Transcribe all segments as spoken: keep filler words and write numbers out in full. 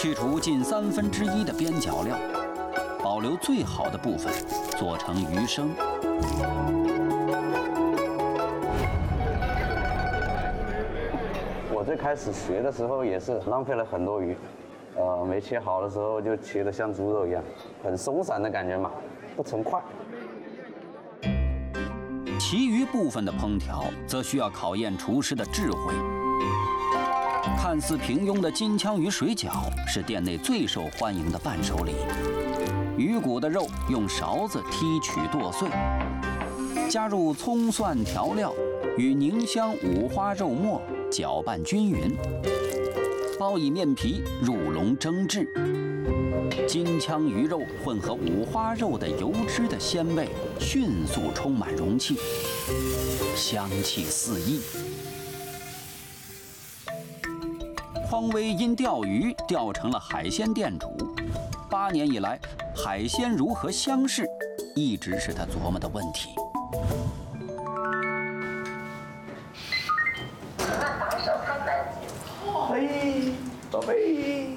去除近三分之一的边角料，保留最好的部分，做成鱼生。 我最开始学的时候也是浪费了很多鱼，呃，没切好的时候就切得像猪肉一样，很松散的感觉嘛，不成块。 其余部分的烹调则需要考验厨师的智慧。看似平庸的金枪鱼水饺是店内最受欢迎的伴手礼。鱼骨的肉用勺子剔取剁碎，加入葱蒜调料与宁香五花肉末搅拌均匀，包以面皮入笼蒸制。金枪鱼肉混合五花肉的油脂的鲜味，迅速充满容器，香气四溢。匡威因钓鱼钓成了海鲜店主，八年以来，海鲜如何相视，一直是他琢磨的问题。 嘿，宝贝。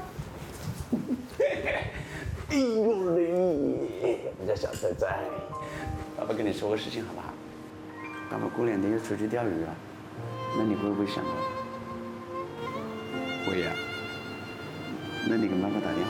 哎呦嘞，我家小仔仔，爸爸跟你说个事情好不好？爸爸过两天要出去钓鱼了，那你会不会想我？会呀。那你跟爸爸打电话。